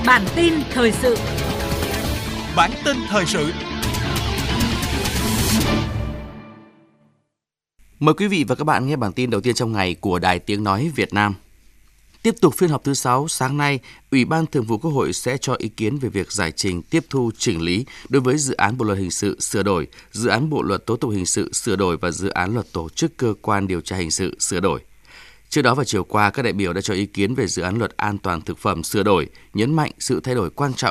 Bản tin thời sự. Bản tin thời sự. Mời quý vị và các bạn nghe bản tin đầu tiên trong ngày của Đài Tiếng Nói Việt Nam. Tiếp tục phiên họp thứ 6, sáng nay, Ủy ban Thường vụ Quốc hội sẽ cho ý kiến về việc giải trình tiếp thu chỉnh lý đối với dự án Bộ luật hình sự sửa đổi, dự án Bộ luật tố tụng hình sự sửa đổi và dự án luật tổ chức cơ quan điều tra hình sự sửa đổi. Trước đó vào chiều qua, các đại biểu đã cho ý kiến về dự án luật an toàn thực phẩm sửa đổi, nhấn mạnh sự thay đổi quan trọng